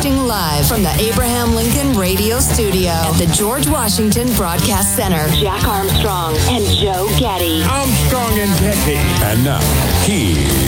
Broadcasting live from the Abraham Lincoln Radio Studio at the George Washington Broadcast Center. Jack Armstrong and Joe Getty. Armstrong and Getty. And now, he's